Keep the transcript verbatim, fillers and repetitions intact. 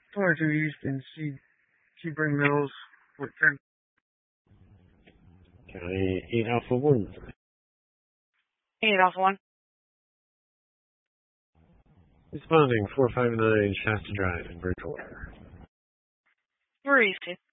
twenty-two East and C Sebring Mills, Fort ten. County eight Alpha one. eight Alpha one. Responding four five nine Shasta Drive in Bridgewater. We're East.